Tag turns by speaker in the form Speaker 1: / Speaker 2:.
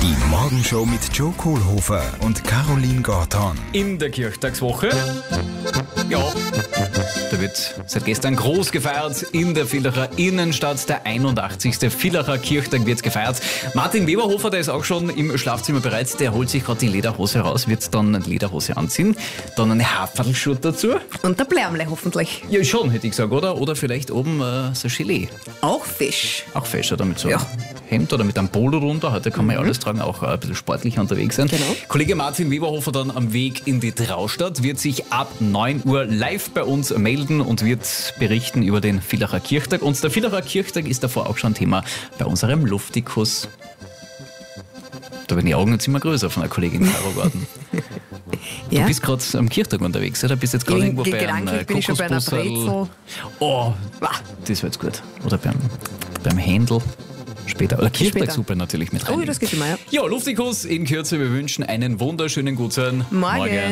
Speaker 1: Die Morgenshow mit Joe Kohlhofer und Caroline Gorton.
Speaker 2: In der Kirchtagswoche. Ja, da wird seit gestern groß gefeiert in der Villacher Innenstadt. Der 81. Villacher Kirchtag wird gefeiert. Martin Weberhofer, der ist auch schon im Schlafzimmer bereit. Der holt sich gerade die Lederhose raus, wird dann eine Lederhose anziehen. Dann eine Haferlschurt dazu.
Speaker 3: Und der Blärmle hoffentlich.
Speaker 2: Ja, schon, hätte ich gesagt, oder? Oder vielleicht oben so Gelee.
Speaker 3: Auch Fisch.
Speaker 2: Auch Fisch, oder mit so
Speaker 3: Ja.
Speaker 2: einem Hemd oder mit einem Polo runter. Heute kann man ja alles tragen, auch ein bisschen sportlicher unterwegs sein.
Speaker 3: Genau.
Speaker 2: Kollege Martin Weberhofer dann am Weg in die Traustadt, wird sich ab 9 Uhr live bei uns melden und wird berichten über den Villacher Kirchtag. Und der Villacher Kirchtag ist davor auch schon Thema bei unserem Luftikus. Da werden die Augen jetzt immer größer von der Kollegin Caro Gordon.
Speaker 3: Ja.
Speaker 2: Du bist gerade am Kirchtag unterwegs, oder? Bist jetzt gerade irgendwo bei einem
Speaker 3: Gedanklich bin ich schon bei einer
Speaker 2: Kokosbusserl.
Speaker 3: Brezel.
Speaker 2: Oh, das wird gut. Oder beim Händel. Später. Oder Kirchtagssuppe natürlich mit rein.
Speaker 3: Oh, das geht immer, ja.
Speaker 2: Ja, Luftikus in Kürze. Wir wünschen einen wunderschönen guten
Speaker 3: Morgen.